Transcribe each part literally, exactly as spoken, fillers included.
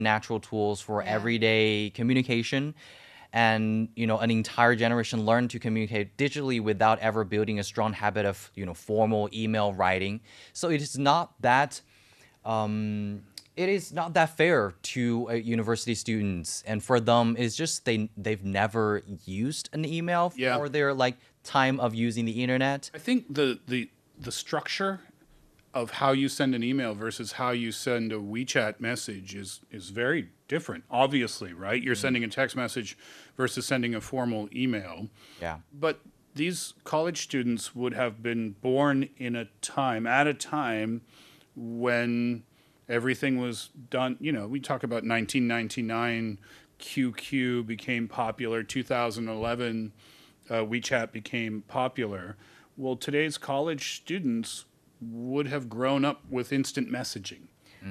natural tools for Yeah. everyday communication. And you know, an entire generation learned to communicate digitally without ever building a strong habit of you know formal email writing. So it is not that um, it is not that fair to uh, university students, and for them, it's just they they've never used an email Yeah. for their like time of using the internet. I think the the the structure of how you send an email versus how you send a WeChat message is is very different. Obviously, right? You're sending a text message versus sending a formal email. Yeah. But these college students would have been born in a time, at a time when everything was done. You know, we talk about nineteen ninety-nine, Q Q became popular, two thousand eleven, uh, WeChat became popular. Well, today's college students would have grown up with instant messaging.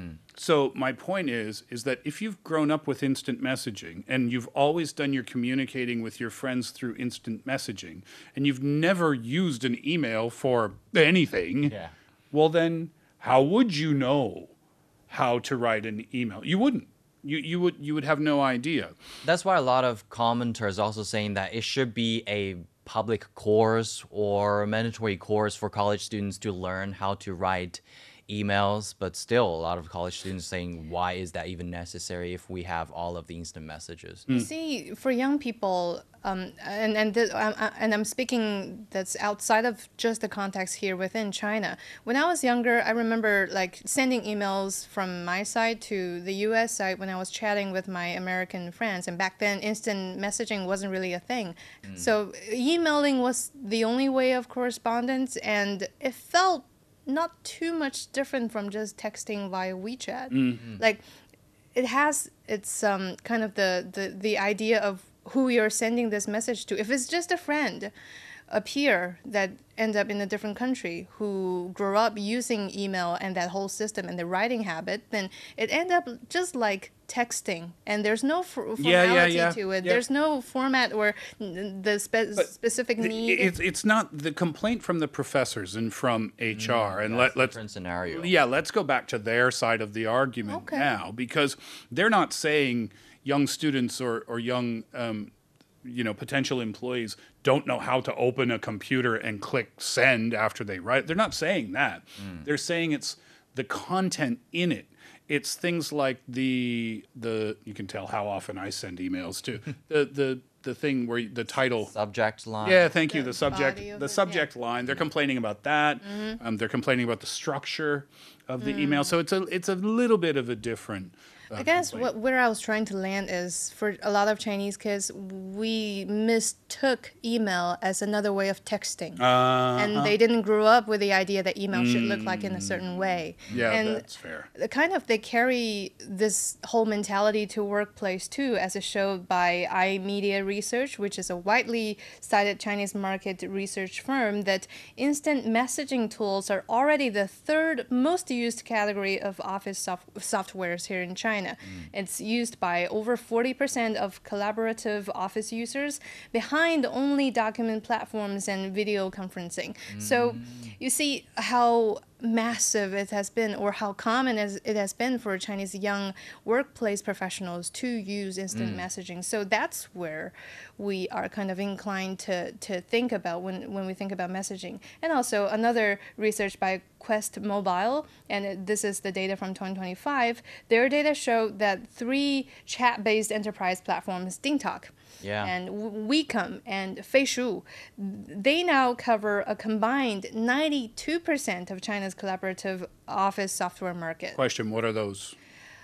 So my point is, is that if you've grown up with instant messaging and you've always done your communicating with your friends through instant messaging and you've never used an email for anything, Yeah. well then how would you know how to write an email? You wouldn't. You you would you would have no idea. That's why a lot of commenters also saying that it should be a public course or mandatory course for college students to learn how to write emails. But still, a lot of college students saying, why is that even necessary if we have all of the instant messages? You see, for young people, um, and and this, um, uh, and I'm speaking that's outside of just the context here within China. When I was younger, I remember like sending emails from my side to the U S side when I was chatting with my American friends. And back then, instant messaging wasn't really a thing. So emailing was the only way of correspondence, and it felt not too much different from just texting via WeChat. Like it has its um, kind of the, the, the idea of who you're sending this message to. If it's just a friend, a peer that end up in a different country who grew up using email and that whole system and the writing habit, then it end up just like texting, and there's no for- formality Yeah, yeah, yeah. to it. Yeah. There's no format or n- the spe- specific The- need. It's it's not the complaint from the professors and from H R. and That's let, a let's different scenario. Yeah, let's go back to their side of the argument Okay. now, because they're not saying young students or, or young um, you know, potential employees don't know how to open a computer and click send after they write. They're not saying that. They're saying it's the content in it. It's things like the the you can tell how often I send emails too. the the the thing where the title. Subject line. Yeah, thank you. The The subject, body of the it, subject line. They're complaining about that. Um, they're complaining about the structure of the email. So it's a it's a little bit of a different. Uh, I guess complaint. what, where I was trying to land is for a lot of Chinese kids, we mistook email as another way of texting. Uh, And they didn't grow up with the idea that email should look like in a certain way. yeah, and that's fair. the kind of they carry this whole mentality to workplace too, as is showed by iMedia Research, which is a widely cited Chinese market research firm, that instant messaging tools are already the third most used category of office soft- softwares here in China. It's used by over forty percent of collaborative office users, behind only document platforms and video conferencing. So you see how massive it has been, or how common as it has been for Chinese young workplace professionals to use instant messaging. So that's where we are kind of inclined to, to think about when, when we think about messaging. And also another research by Quest Mobile, and it- this is the data from twenty twenty-five, their data show that three chat-based enterprise platforms, DingTalk, Yeah. and W- WeCom and Feishu, they now cover a combined ninety-two percent of China's collaborative office software market. Question: what are those?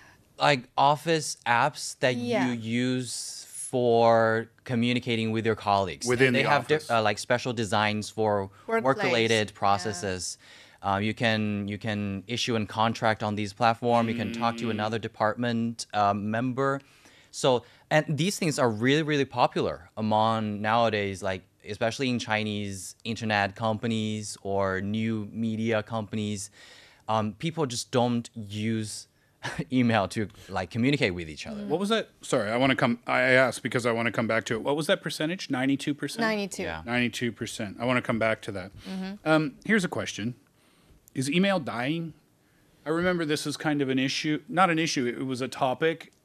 Like office apps that Yeah. you use for communicating with your colleagues. Within And they the have office. uh, like special designs for Workplace, work-related yeah. processes. Uh, you can you can issue a contract on these platforms. You can talk to another department um, member. So and these things are really really popular among nowadays, like especially in Chinese internet companies or new media companies. Um, people just don't use email to like communicate with each other. What was that? Sorry, I want to come. I asked because I want to come back to it. What was that percentage? Ninety-two percent. ninety-two. Yeah. Ninety-two percent. I want to come back to that. Um, here's a question: is email dying? I remember this is kind of an issue. Not an issue. It was a topic